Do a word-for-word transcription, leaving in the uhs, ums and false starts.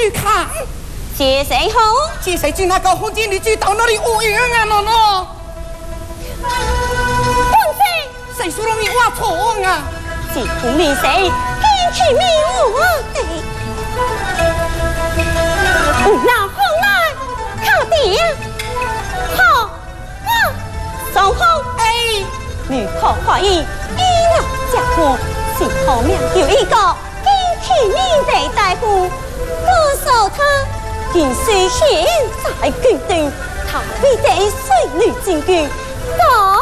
你看， 接谁好？ 接谁进那个红巾女婿到那里无缘啊喏喏。 混子， 谁说了你话错啊？ 是同你谁偏去迷我？不拿红来，靠底呀！好啊，上红哎，你可可以依我家伙，是后面有一个偏去迷的大夫，我受他定事前再决定，他必得随你进军。走。